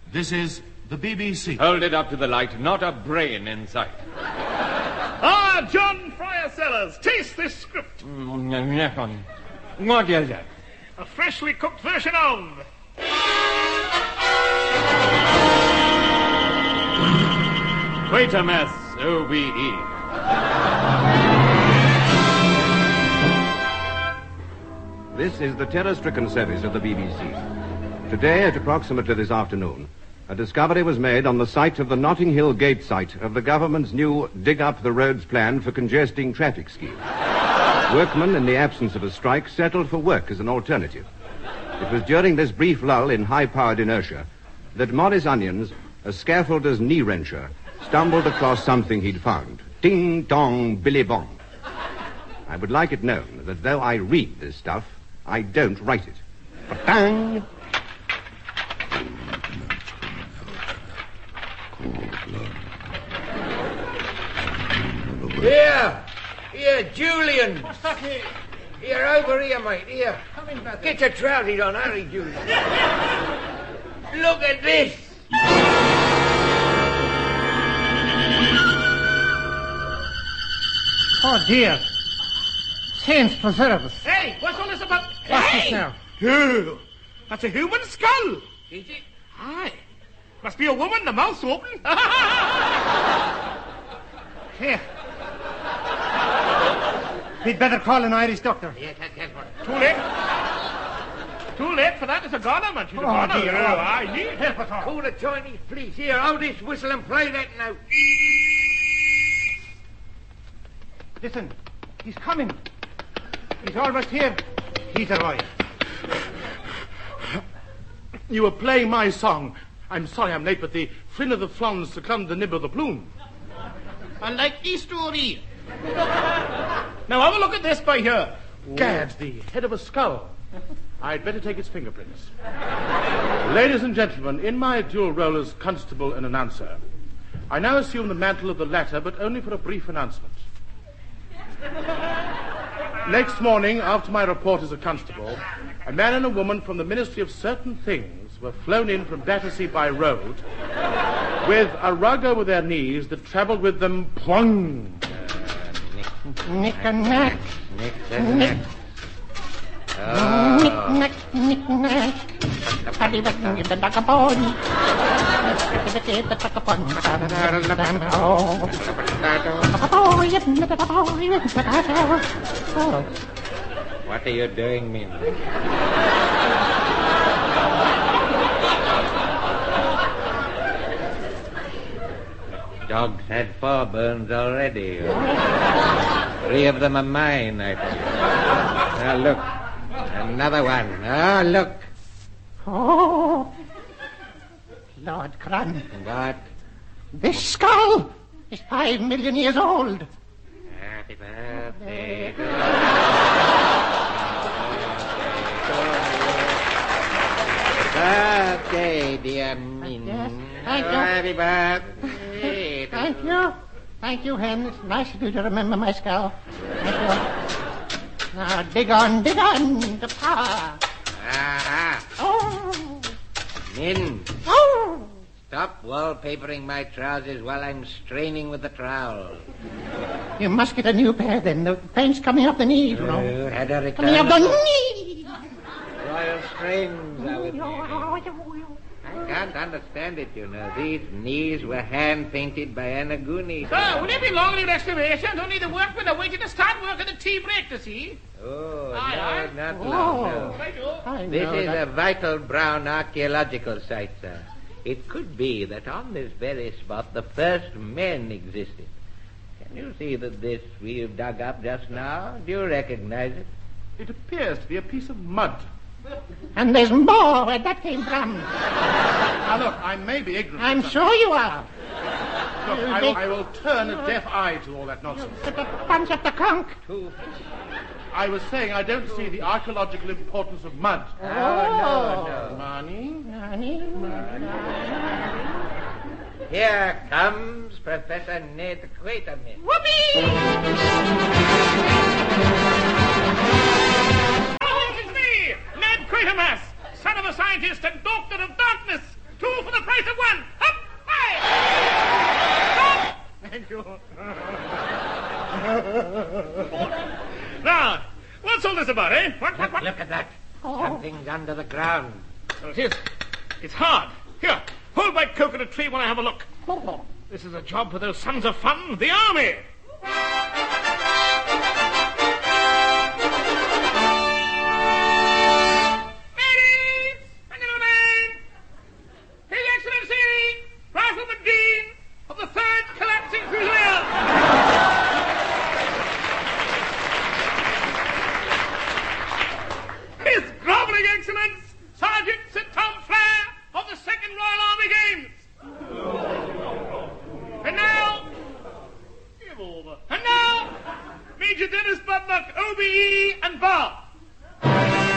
This is the BBC. Hold it up to the light, not a brain in sight. John Fryer Sellers, taste this script. What is it? A freshly cooked version of... Quatermass, OBE. This is the terror-stricken service of the BBC. Today, at approximately this afternoon, a discovery was made on the site of the Notting Hill Gate site of the government's new Dig Up the Roads plan for congesting traffic scheme. Workmen, in the absence of a strike, settled for work as an alternative. It was during this brief lull in high-powered inertia that Morris Onions, a scaffolder's knee-wrencher, stumbled across something he'd found. Ding, dong, billy bong. I would like it known that though I read this stuff, I don't write it. Ba-dang! Here, Julian. What's that here? Here, over here, mate, here. Come in, Beth. Get your trousers on, hurry, Julian. Look at this. Oh, dear. Saints preserve us. Hey, what's all this about? What's this now? Oh, that's a human skull. Is it? Aye. Must be a woman, the mouth's open. Here. We'd better call an Irish doctor. Yeah, that's what. Too late. Too late for that. It's a goner, man. She's a goner. dear. Oh, I need help at all. Call the Chinese police. Here, hold this whistle and play that now. Listen, he's coming. He's almost here. He's arrived. You were playing my song. I'm sorry I'm late, but the Flynn of the Flons succumbed to the nib of the plume. I like the story. Now have a look at this by here. Gad, the head of a skull. I'd better take its fingerprints. Ladies and gentlemen, in my dual role as constable and announcer, I now assume the mantle of the latter, but only for a brief announcement. Next morning, after my report as a constable, a man and a woman from the Ministry of Certain Things were flown in from Battersea by road with a rug over their knees that travelled with them plung. Nick and Nack. Nick and Nack. Nick, Nick, Nack. Paddy the Duckapon. What are you doing, Min? Dog's had 4 burns already. 3 of them are mine, I think. Now, look. Another one. Oh, look. Oh, Lord Cran. What? This skull is 5 million years old. Happy birthday. Birthday, dear Min. Yes, thank you. Happy birthday. Thank you. Thank you, Hen. It's nice of you to remember my skull. Thank you. Now, dig on to power. Ah, Oh, Min. oh. Stop wallpapering my trousers while I'm straining with the trowel. You must get a new pair then. The paint's coming up the knee, you know. Had a Coming up the return. knee. Royal strains are with me. I can't understand it, you know. These knees were hand-painted by Anaguni. Sir, will it be long in the excavations? Only the workmen are waiting to start work at the tea break, to see. Oh, Aye, no, aye. not long, no. Right, oh. I This know is that. a vital Brown archaeological site, sir. It could be that on this very spot the first men existed. Can you see that this we've dug up just now? Do you recognize it? It appears to be a piece of mud. And there's more where that came from. Now, look, I may be ignorant. I'm of something. sure you are. Look, I will turn a deaf eye to all that nonsense. Punch up the conch. I was saying I don't see the archaeological importance of mud. Oh, Money? Nani? Here comes Professor Ned Quatermass. Whoopee! Oh, it's me, Ned Quatermass, son of a scientist and doctor of darkness. 2 for the price choice of one. Up, high! Stop! Thank you. Now, what's all this about, eh? What? Look at that. Something's under the ground. Oh, it is. It's hard. Here, hold my coconut tree while I have a look. This is a job for those sons of fun, the army. Ladies and gentlemen, His Excellency, Rifleman Dean of the 3rd Collapsing Fusiliers. His groveling Excellence,